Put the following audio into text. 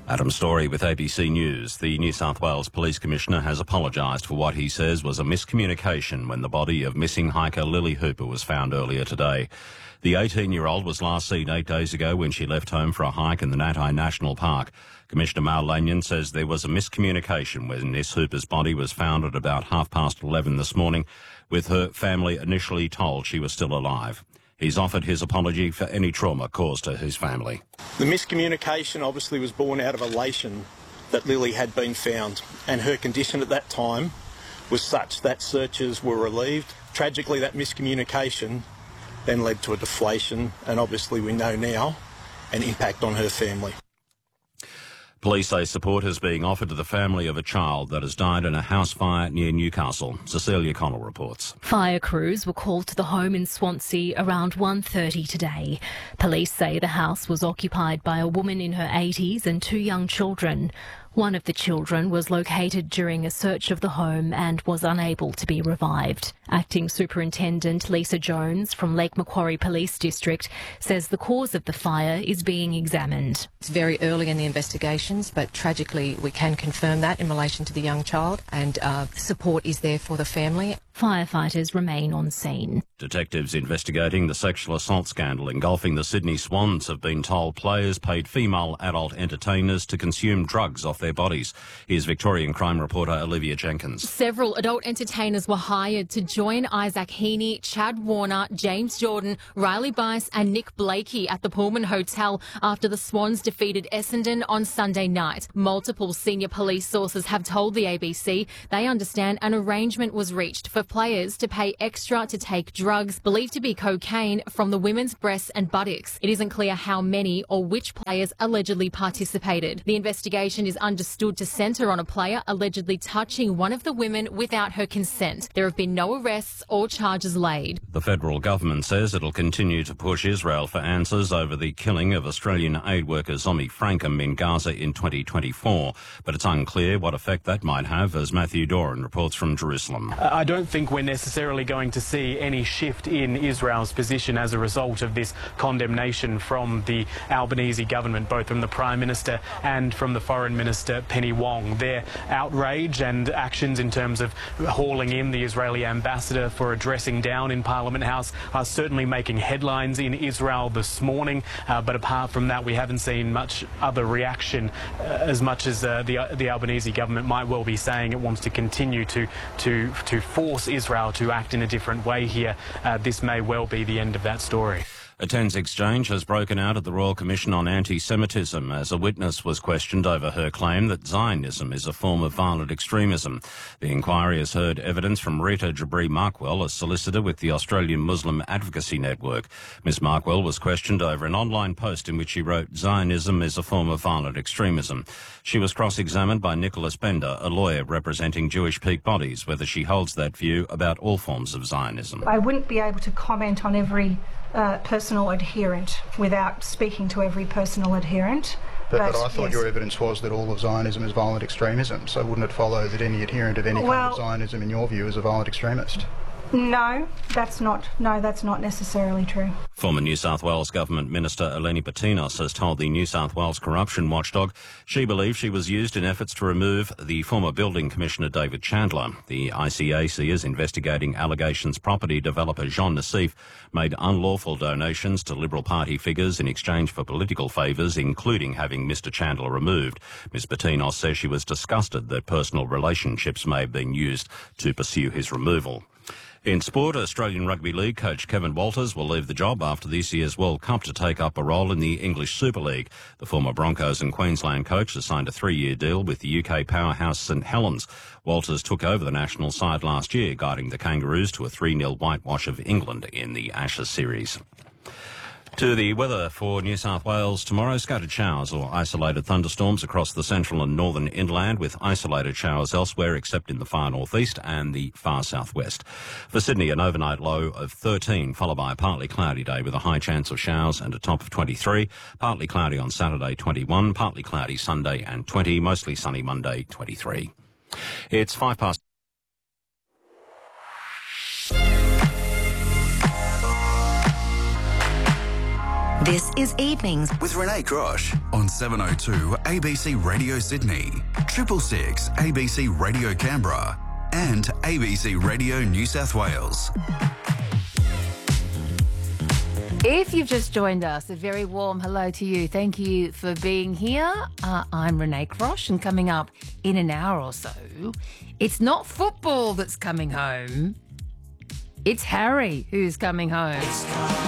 Adam Story with ABC News. The New South Wales Police Commissioner has apologised for what he says was a miscommunication when the body of missing hiker Lily Hooper was found earlier today. The 18-year-old was last seen 8 days ago when she left home for a hike in the Natai National Park. Commissioner Mal Lanyon says there was a miscommunication when Miss Hooper's body was found at about 11:30 this morning, with her family initially told she was still alive. He's offered his apology for any trauma caused to his family. The miscommunication obviously was born out of elation that Lily had been found, and her condition at that time was such that searches were relieved. Tragically, that miscommunication then led to a deflation, and obviously we know now an impact on her family. Police say support is being offered to the family of a child that has died in a house fire near Newcastle. Cecilia Connell reports. Fire crews were called to the home in Swansea around 1:30 today. Police say the house was occupied by a woman in her 80s and 2 young children. One of the children was located during a search of the home and was unable to be revived. Acting Superintendent Lisa Jones from Lake Macquarie Police District says the cause of the fire is being examined. It's very early in the investigations, but tragically we can confirm that in relation to the young child, and support is there for the family. Firefighters remain on scene. Detectives investigating the sexual assault scandal engulfing the Sydney Swans have been told players paid female adult entertainers to consume drugs off their bodies. Here's Victorian crime reporter Olivia Jenkins. Several adult entertainers were hired to join Isaac Heaney, Chad Warner, James Jordan, Riley Bice and Nick Blakey at the Pullman Hotel after the Swans defeated Essendon on Sunday night. Multiple senior police sources have told the ABC they understand an arrangement was reached for players to pay extra to take drugs believed to be cocaine from the women's breasts and buttocks. It isn't clear how many or which players allegedly participated. The investigation is understood to centre on a player allegedly touching one of the women without her consent. There have been no arrests or charges laid. The federal government says it'll continue to push Israel for answers over the killing of Australian aid worker Zomi Frankham in Gaza in 2024, but it's unclear what effect that might have, as Matthew Doran reports from Jerusalem. I don't think we're necessarily going to see any shift in Israel's position as a result of this condemnation from the Albanese government, both from the Prime Minister and from the Foreign Minister Penny Wong. Their outrage and actions in terms of hauling in the Israeli ambassador for addressing down in Parliament House are certainly making headlines in Israel this morning, but apart from that we haven't seen much other reaction, as much as the Albanese government might well be saying it wants to continue to force Israel to act in a different way here. This may well be the end of that story. A tense exchange has broken out at the Royal Commission on Anti-Semitism as a witness was questioned over her claim that Zionism is a form of violent extremism. The inquiry has heard evidence from Rita Jabri-Markwell, a solicitor with the Australian Muslim Advocacy Network. Ms Markwell was questioned over an online post in which she wrote, "Zionism is a form of violent extremism." She was cross-examined by Nicholas Bender, a lawyer representing Jewish peak bodies, whether she holds that view about all forms of Zionism. I wouldn't be able to comment on every personal adherent without speaking to every personal adherent. But I thought your evidence was that all of Zionism is violent extremism, so wouldn't it follow that any adherent of any kind of Zionism, in your view, is a violent extremist? No, that's not necessarily true. Former New South Wales Government Minister Eleni Patinos has told the New South Wales corruption watchdog she believes she was used in efforts to remove the former Building Commissioner David Chandler. The ICAC is investigating allegations property developer Jean Nassif made unlawful donations to Liberal Party figures in exchange for political favours, including having Mr Chandler removed. Ms Patinos says she was disgusted that personal relationships may have been used to pursue his removal. In sport, Australian Rugby League coach Kevin Walters will leave the job after this year's World Cup to take up a role in the English Super League. The former Broncos and Queensland coach has signed a 3-year deal with the UK powerhouse St Helens. Walters took over the national side last year, guiding the Kangaroos to a 3-0 whitewash of England in the Ashes series. To the weather for New South Wales tomorrow, scattered showers or isolated thunderstorms across the central and northern inland, with isolated showers elsewhere except in the far northeast and the far southwest. For Sydney, an overnight low of 13, followed by a partly cloudy day with a high chance of showers and a top of 23. Partly cloudy on Saturday, 21. Partly cloudy Sunday and 20. Mostly sunny Monday, 23. It's 5 past. This is Evenings with Renee Grosh on 702 ABC Radio Sydney, 666 ABC Radio Canberra and ABC Radio New South Wales. If you've just joined us, a very warm hello to you. Thank you for being here. I'm Renee Grosh, and coming up in an hour or so, it's not football that's coming home. It's Harry who's coming home.